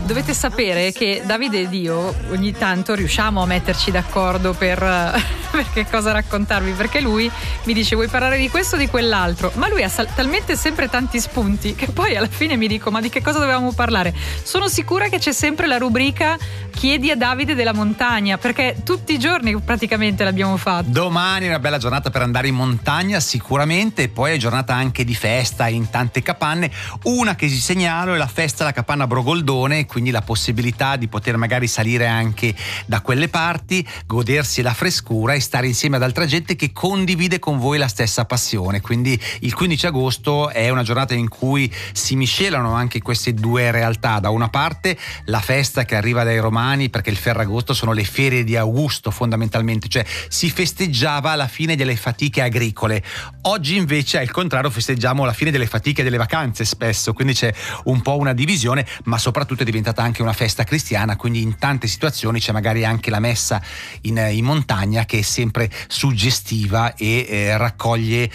dovete sapere che Davide ed io ogni tanto riusciamo a metterci d'accordo per che cosa raccontarvi, perché lui mi dice: vuoi parlare di questo o di quell'altro? Ma lui ha talmente sempre tanti spunti che poi alla fine mi dico: ma di che cosa dovevamo parlare? Sono sicura che c'è sempre la rubrica Chiedi a Davide della montagna, perché tutti i giorni praticamente l'abbiamo fatto. Domani è una bella giornata per andare in montagna sicuramente, e poi è giornata anche di festa in tante capanne. Una che si segnalo è la festa alla capanna Brogoldone, quindi la possibilità di poter magari salire anche da quelle parti, godersi la frescura e stare insieme ad altra gente che condivide con voi la stessa passione. Quindi il 15 agosto è una giornata in cui si miscelano anche queste due realtà: da una parte la festa che arriva dai romani, perché il Ferragosto sono le ferie di Augusto fondamentalmente, cioè si festeggiava la fine delle fatiche agricole. Oggi invece al contrario festeggiamo la fine delle fatiche delle vacanze spesso, quindi c'è un po' una divisione, ma soprattutto è diventata anche una festa cristiana, quindi in tante situazioni c'è magari anche la messa in montagna, che è sempre suggestiva e raccoglie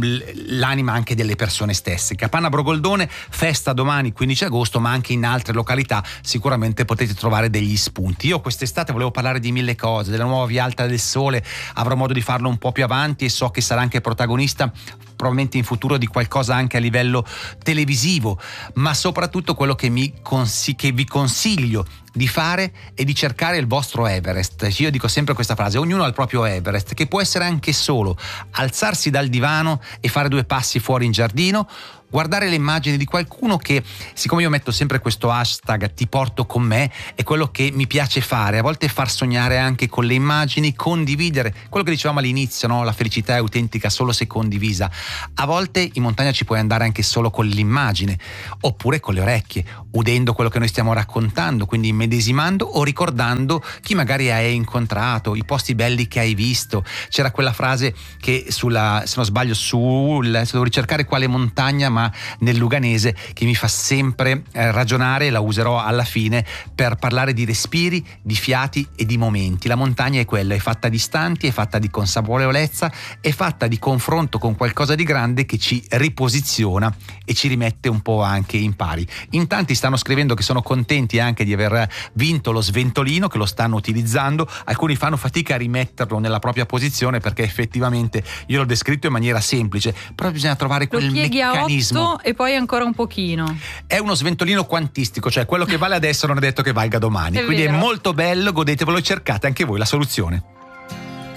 l'anima anche delle persone stesse. Capanna Brogoldone, festa domani 15 agosto, ma anche in altre località sicuramente potete trovare degli spunti. Io quest'estate volevo parlare di mille cose, della nuova Via Alta del Sole, avrò modo di farlo un po' più avanti e so che sarà anche protagonista probabilmente in futuro di qualcosa anche a livello televisivo, ma soprattutto quello che vi consiglio di fare è di cercare il vostro Everest. Io dico sempre questa frase: ognuno ha il proprio Everest, che può essere anche solo alzarsi dal divano e fare due passi fuori in giardino, guardare le immagini di qualcuno che, siccome io metto sempre questo hashtag ti porto con me, è quello che mi piace fare, a volte far sognare anche con le immagini, condividere quello che dicevamo all'inizio, no? La felicità è autentica solo se condivisa. A volte in montagna ci puoi andare anche solo con l'immagine, oppure con le orecchie, udendo quello che noi stiamo raccontando, quindi immedesimando o ricordando chi magari hai incontrato, i posti belli che hai visto. C'era quella frase che se non sbaglio se devo ricercare quale montagna, ma nel luganese, che mi fa sempre ragionare, la userò alla fine per parlare di respiri, di fiati e di momenti. La montagna è quella, è fatta di istanti, è fatta di consapevolezza, è fatta di confronto con qualcosa di grande che ci riposiziona e ci rimette un po' anche in pari. In tanti stanno scrivendo che sono contenti anche di aver vinto lo sventolino, che lo stanno utilizzando. Alcuni fanno fatica a rimetterlo nella propria posizione, perché effettivamente io l'ho descritto in maniera semplice, però bisogna trovare quel meccanismo. E poi ancora un pochino. È uno sventolino quantistico, cioè quello che vale adesso non è detto che valga domani. È quindi vero. È molto bello, godetevelo e cercate anche voi la soluzione.